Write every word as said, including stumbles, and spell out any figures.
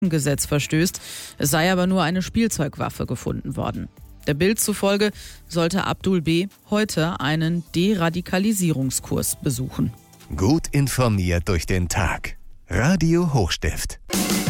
Gesetz verstößt. Es sei aber nur eine Spielzeugwaffe gefunden worden. Der Bild zufolge sollte Abdul B. heute einen Deradikalisierungskurs besuchen. Gut informiert durch den Tag. Radio Hochstift.